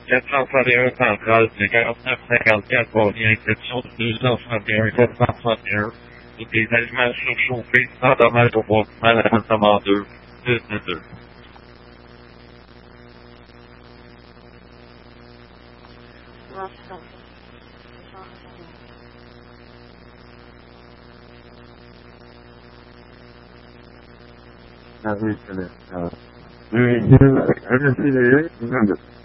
461 centrale, c'est 4954 pour réception de 261 461. Et des aliments surchauffés sans dommage au refroidissement à l'appartement 2, 2. Ah oui, c'est vrai. Oui, avec un petit